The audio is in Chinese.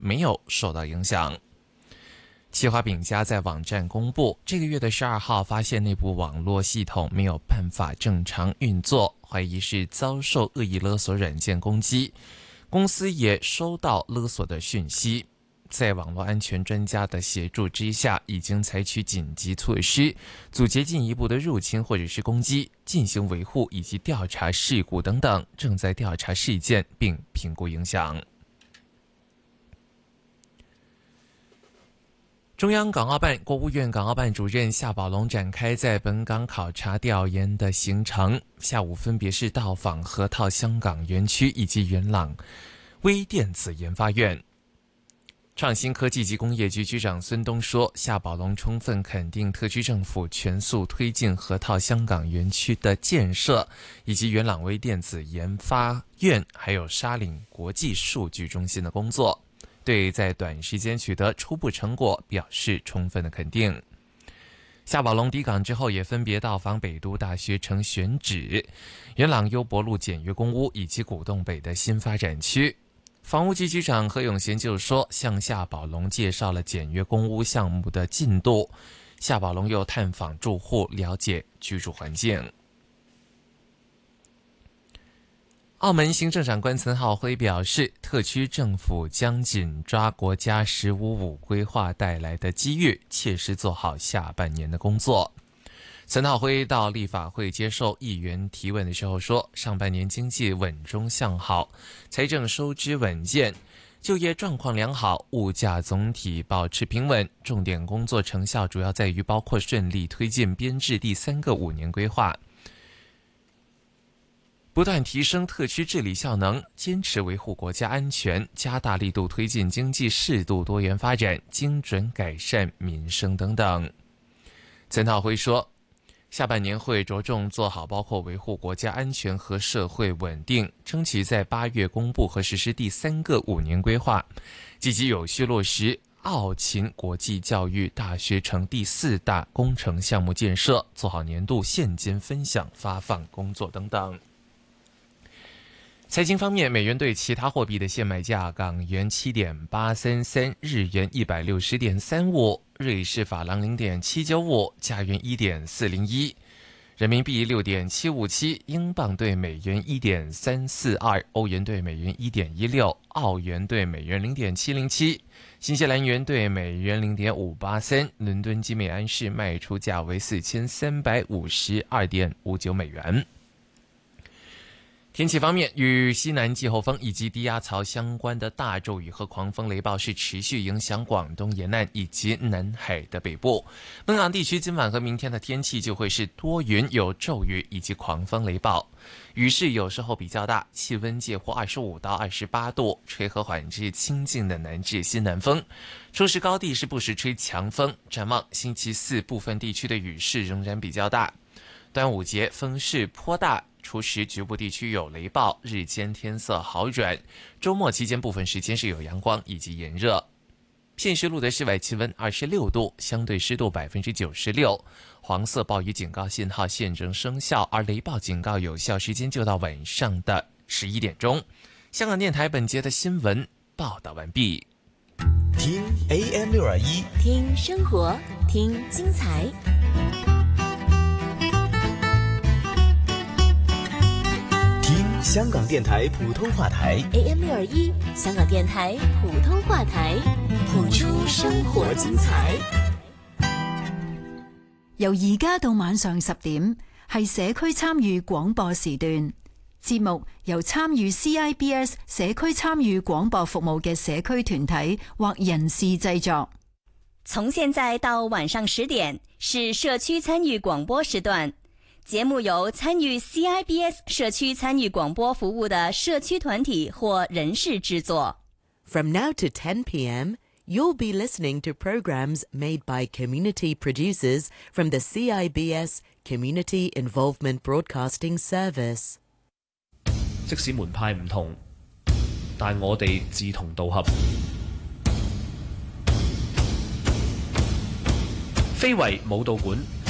没有受到影响。奇华饼家在网站公布，这个月的12号发现内部网络系统没有办法正常运作，怀疑是遭受恶意勒索软件攻击。公司也收到勒索的讯息，在网络安全专家的协助之下，已经采取紧急措施，阻截进一步的入侵或者是攻击，进行维护以及调查事故等等，正在调查事件并评估影响。中央港澳办、国务院港澳办主任夏宝龙展开在本港考察调研的行程，下午分别是到访河套香港园区以及元朗微电子研发院。创新科技及工业局局长孙东说，夏宝龙充分肯定特区政府全速推进河套香港园区的建设，以及元朗微电子研发院还有沙岭国际数据中心的工作，对在短时间取得初步成果表示充分的肯定。夏宝龙抵港之后，也分别到访北都大学城选址、元朗优博路简约公屋以及古洞北的新发展区。房屋局局长何永贤就说，向夏宝龙介绍了简约公屋项目的进度。夏宝龙又探访住户，了解居住环境。澳门行政长官岑浩辉表示，特区政府将紧抓国家“15+5”规划带来的机遇，切实做好下半年的工作。岑浩辉到立法会接受议员提问的时候说，上半年经济稳中向好，财政收支稳健，就业状况良好，物价总体保持平稳，重点工作成效主要在于包括顺利推进编制第3个5年规划，不断提升特区治理效能，坚持维护国家安全，加大力度推进经济适度多元发展，精准改善民生等等。岑浩辉说，下半年会着重做好包括维护国家安全和社会稳定，争取在8月公布和实施第3个5年规划，积极有序落实澳勤国际教育大学城第4大工程项目建设，做好年度现金分享发放工作等等。财经方面，美元对其他货币的现卖价：港元7.833，日元160.35，瑞士法郎0.795，加元1.401，人民币6.757，英镑对美元1.342，欧元对美元1.16，澳元对美元0.707，新西兰元对美元0.583。伦敦基美安市卖出价为4352.59美元。天气方面，与西南季候风以及低压槽相关的大骤雨和狂风雷暴是持续影响广东沿岸以及南海的北部。本港地区今晚和明天的天气就会是多云，有骤雨以及狂风雷暴，雨势有时候比较大，气温介乎25到28度，吹和缓至清劲的南至西南风。初时高地是不时吹强风。展望星期四，部分地区的雨势仍然比较大。端午节风势颇大，初时局部地区有雷暴，日间天色好转，周末期间部分时间是有阳光以及炎热。片时路的室外气温26度，相对湿度96%，黄色暴雨警告信号现正生效，而雷暴警告有效时间就到晚上的11点钟。香港电台本节的新闻报道完毕。 听 AM621， 听生活，听精彩。 香港电台普通话台 AM621，香港電台普通話台，譜出生活精彩。 由而家到晚上10點，係社區參與廣播時段。節目由參與 CIBS 社區參與廣播服務嘅社區團體或人士製作。 從現在到晚上10點，是社區參與廣播時段。節目由參與 CIBS 社區參與廣播服務的社區團體或人士製作。 From now to 10 p.m., you'll be listening to programs made by community producers from the CIBS Community Involvement Broadcasting Service. 即使門派唔同，但我哋志同道合。非遺舞蹈館